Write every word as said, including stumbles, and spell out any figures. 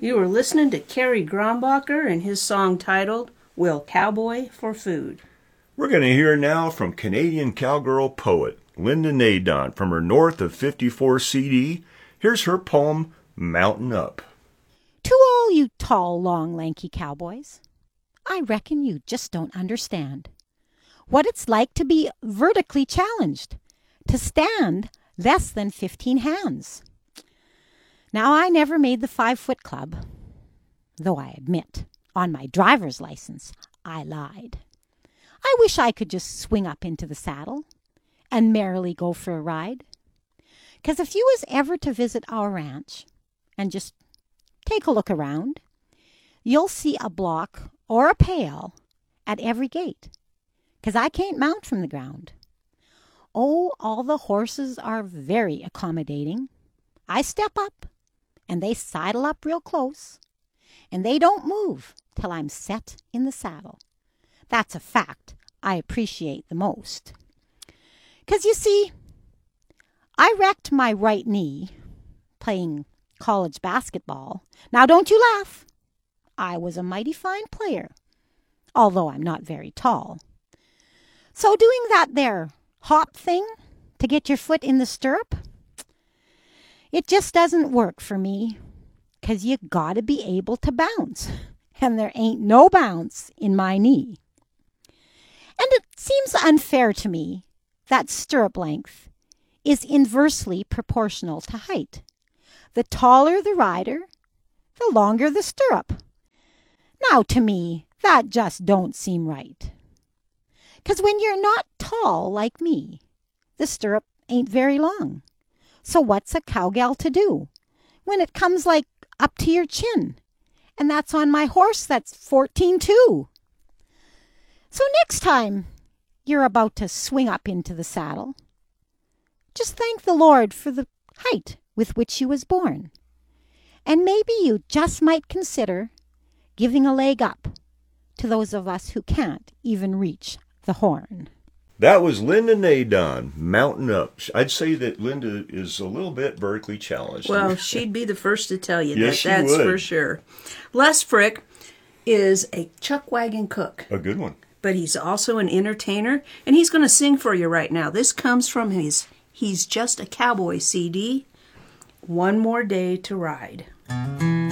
You were listening to Kerry Grombacher and his song titled, Will Cowboy for Food. We're going to hear now from Canadian cowgirl poet Linda Nadon from her North of fifty-four C D. Here's her poem, Mountain Up. To all you tall, long, lanky cowboys, I reckon you just don't understand what it's like to be vertically challenged, to stand less than fifteen hands. Now, I never made the five-foot club, though I admit, on my driver's license, I lied. I wish I could just swing up into the saddle and merrily go for a ride. 'Cause if you was ever to visit our ranch and just take a look around, you'll see a block or a pail at every gate. 'Cause I can't mount from the ground. Oh, all the horses are very accommodating. I step up, and they sidle up real close, and they don't move till I'm set in the saddle. That's a fact I appreciate the most. 'Cause you see, I wrecked my right knee playing college basketball. Now don't you laugh. I was a mighty fine player, although I'm not very tall. So doing that there hop thing to get your foot in the stirrup, it just doesn't work for me, 'cause you gotta be able to bounce, and there ain't no bounce in my knee. And it seems unfair to me that stirrup length is inversely proportional to height. The taller the rider, the longer the stirrup. Now, to me, that just don't seem right. 'Cause when you're not tall like me, the stirrup ain't very long. So what's a cowgal to do when it comes like up to your chin? And that's on my horse that's fourteen two. So next time you're about to swing up into the saddle, just thank the Lord for the height with which you was born. And maybe you just might consider giving a leg up to those of us who can't even reach the horn. That was Linda Nadon, Mountain Up. I'd say that Linda is a little bit vertically challenged. Well, she'd be the first to tell you yes, that. She That's would. for sure. Les Frick is a chuck wagon cook. A good one. But he's also an entertainer, and he's going to sing for you right now. This comes from his He's Just a Cowboy C D, One More Day to Ride.